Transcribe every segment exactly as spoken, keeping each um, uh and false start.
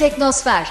Teknosfer.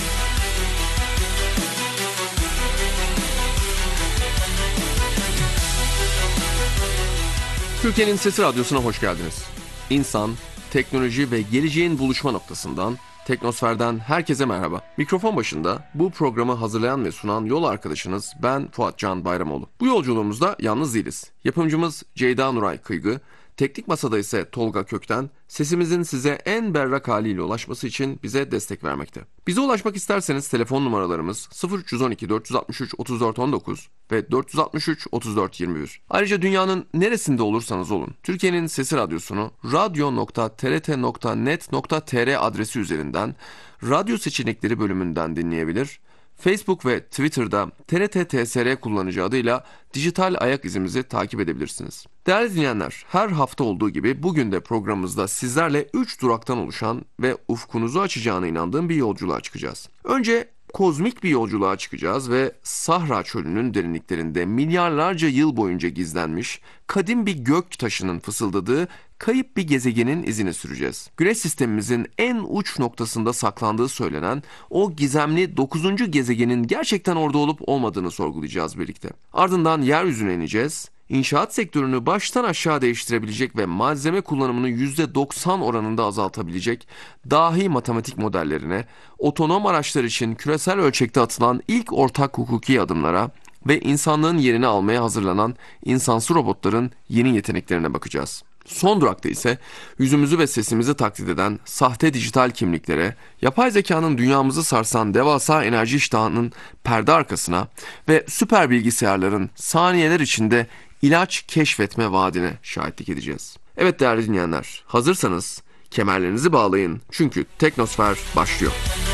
Türkiye'nin Sesi Radyosu'na hoş geldiniz. İnsan, teknoloji ve geleceğin buluşma noktasından, Teknosfer'den herkese merhaba. Mikrofon başında bu programı hazırlayan ve sunan yol arkadaşınız ben Fuat Can Bayramoğlu. Bu yolculuğumuzda yalnız değiliz. Yapımcımız Ceyda Nuray Kıygı, teknik masada ise Tolga Kökten, sesimizin size en berrak haliyle ulaşması için bize destek vermekte. Bize ulaşmak isterseniz telefon numaralarımız sıfır üç yüz on iki dört yüz altmış üç otuz dört on dokuz ve dört yüz altmış üç otuz dört yirmi bir. Ayrıca dünyanın neresinde olursanız olun, Türkiye'nin Sesi Radyosu'nu radyo nokta t r t nokta net nokta t r adresi üzerinden radyo seçenekleri bölümünden dinleyebilir. Facebook ve Twitter'da T R T T S R kullanıcı adıyla dijital ayak izimizi takip edebilirsiniz. Değerli dinleyenler, her hafta olduğu gibi bugün de programımızda sizlerle üç duraktan oluşan ve ufkunuzu açacağına inandığım bir yolculuğa çıkacağız. Önce kozmik bir yolculuğa çıkacağız ve Sahra Çölü'nün derinliklerinde milyarlarca yıl boyunca gizlenmiş kadim bir gök taşının fısıldadığı kayıp bir gezegenin izini süreceğiz. Güneş sistemimizin en uç noktasında saklandığı söylenen o gizemli dokuzuncu gezegenin gerçekten orada olup olmadığını sorgulayacağız birlikte. Ardından yeryüzüne ineceğiz. İnşaat sektörünü baştan aşağı değiştirebilecek ve malzeme kullanımını yüzde doksan oranında azaltabilecek dahi matematik modellerine, otonom araçlar için küresel ölçekte atılan ilk ortak hukuki adımlara ve insanlığın yerini almaya hazırlanan insansı robotların yeni yeteneklerine bakacağız. Son durakta ise yüzümüzü ve sesimizi taklit eden sahte dijital kimliklere, yapay zekanın dünyamızı sarsan devasa enerji iştahının perde arkasına ve süper bilgisayarların saniyeler içinde ilaç keşfetme vaadine şahitlik edeceğiz. Evet değerli dinleyenler, hazırsanız kemerlerinizi bağlayın çünkü Teknosfer başlıyor.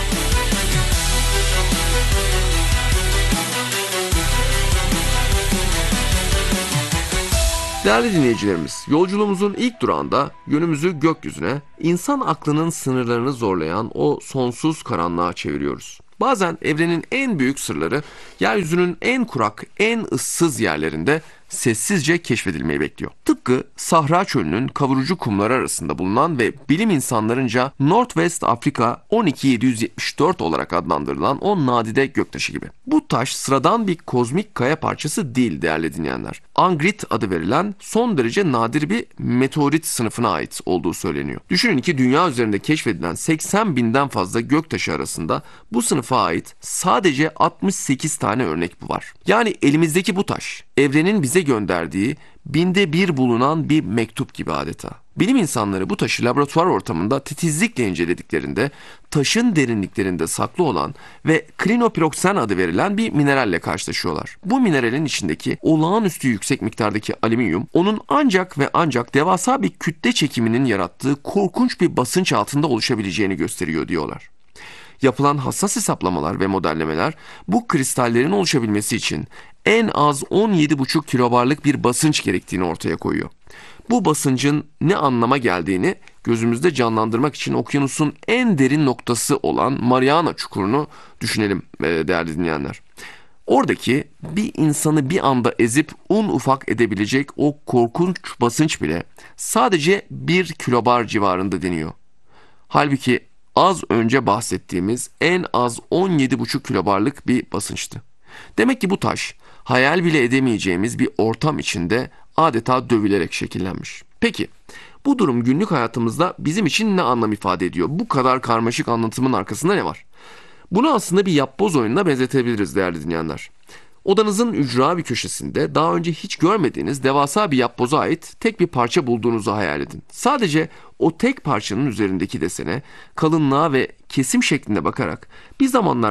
Değerli dinleyicilerimiz, yolculuğumuzun ilk durağında yönümüzü gökyüzüne, insan aklının sınırlarını zorlayan o sonsuz karanlığa çeviriyoruz. Bazen evrenin en büyük sırları yeryüzünün en kurak, en ıssız yerlerinde sessizce keşfedilmeyi bekliyor. Tıpkı Sahra Çölü'nün kavurucu kumları arasında bulunan ve bilim insanlarınca Northwest Africa on iki bin yedi yüz yetmiş dört olarak adlandırılan o nadide göktaşı gibi. Bu taş sıradan bir kozmik kaya parçası değil değerli dinleyenler. Angrit adı verilen son derece nadir bir meteorit sınıfına ait olduğu söyleniyor. Düşünün ki dünya üzerinde keşfedilen seksen binden fazla göktaşı arasında bu sınıfa ait sadece altmış sekiz tane örnek var. Yani elimizdeki bu taş, evrenin bize gönderdiği binde bir bulunan bir mektup gibi adeta. Bilim insanları bu taşı laboratuvar ortamında titizlikle incelediklerinde taşın derinliklerinde saklı olan ve klinopiroksen adı verilen bir mineralle karşılaşıyorlar. Bu mineralin içindeki olağanüstü yüksek miktardaki alüminyum onun ancak ve ancak devasa bir kütle çekiminin yarattığı korkunç bir basınç altında oluşabileceğini gösteriyor diyorlar. Yapılan hassas hesaplamalar ve modellemeler bu kristallerin oluşabilmesi için en az on yedi buçuk kilobarlık bir basınç gerektiğini ortaya koyuyor. Bu basıncın ne anlama geldiğini gözümüzde canlandırmak için okyanusun en derin noktası olan Mariana Çukuru'nu düşünelim değerli dinleyenler. Oradaki bir insanı bir anda ezip un ufak edebilecek o korkunç basınç bile sadece bir kilobar civarında deniyor. Halbuki az önce bahsettiğimiz en az on yedi buçuk kilobarlık bir basınçtı. Demek ki bu taş hayal bile edemeyeceğimiz bir ortam içinde adeta dövülerek şekillenmiş. Peki bu durum günlük hayatımızda bizim için ne anlam ifade ediyor? Bu kadar karmaşık anlatımın arkasında ne var? Bunu aslında bir yapboz oyununa benzetebiliriz değerli dinleyenler. Odanızın ücra bir köşesinde daha önce hiç görmediğiniz devasa bir yapboza ait tek bir parça bulduğunuzu hayal edin. Sadece o tek parçanın üzerindeki desene, kalınlığa ve kesim şeklinde bakarak bir zamanlar